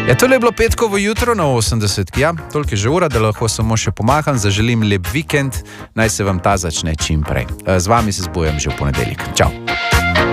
Ja, tole je bilo petkovo jutro na 80. Ja, toliko je že ura, da lahko samo še pomaham. Zaželim lep vikend, naj se vam ta začne čim prej. Z vami se zbujam že v ponedeljek. Čau.